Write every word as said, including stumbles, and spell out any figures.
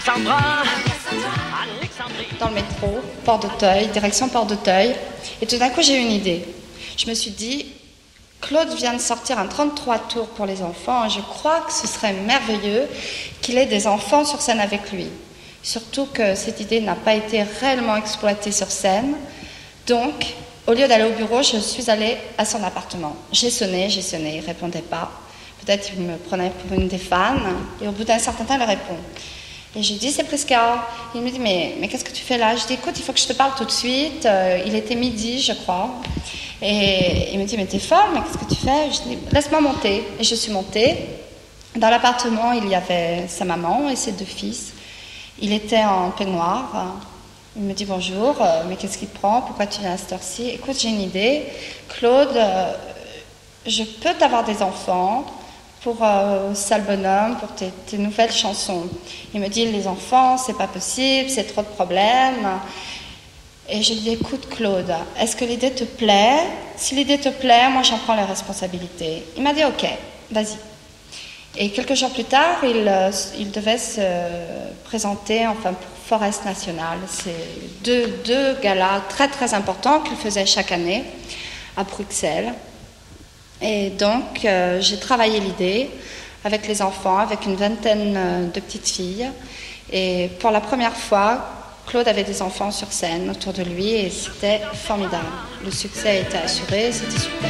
Dans le métro, Port d'Auteuil, direction Port d'Auteuil, et tout d'un coup j'ai eu une idée. Je me suis dit, Claude vient de sortir un trente-trois tours pour les enfants, et je crois que ce serait merveilleux qu'il ait des enfants sur scène avec lui. Surtout que cette idée n'a pas été réellement exploitée sur scène. Donc, au lieu d'aller au bureau, je suis allée à son appartement. J'ai sonné, j'ai sonné, il ne répondait pas. Peut-être qu'il me prenait pour une des fans, et au bout d'un certain temps, il répond. Et je lui dis, c'est Prisca. Il me dit, mais, mais qu'est-ce que tu fais là? Je dis, écoute, il faut que je te parle tout de suite. Euh, il était midi, je crois. Et il me dit, mais t'es folle, mais qu'est-ce que tu fais? Je dis, laisse-moi monter. Et je suis montée. Dans l'appartement, il y avait sa maman et ses deux fils. Il était en peignoir. Il me dit, bonjour, euh, mais qu'est-ce qui te prend? Pourquoi tu viens à cette heure-ci? Écoute, j'ai une idée. Claude, euh, je peux t'avoir des enfants pour euh, Sale Bonhomme, pour tes, tes nouvelles chansons. Il me dit, les enfants, c'est pas possible, c'est trop de problèmes. Et je lui dis, écoute Claude, est-ce que l'idée te plaît? Si l'idée te plaît, moi j'en prends les responsabilités. Il m'a dit, ok, vas-y. Et quelques jours plus tard, il, euh, il devait se présenter enfin, pour Forest National. C'est deux, deux galas très très importants qu'il faisait chaque année à Bruxelles. Et donc, euh, j'ai travaillé l'idée avec les enfants, avec une vingtaine de petites filles. Et pour la première fois, Claude avait des enfants sur scène autour de lui et c'était formidable. Le succès était assuré, c'était super.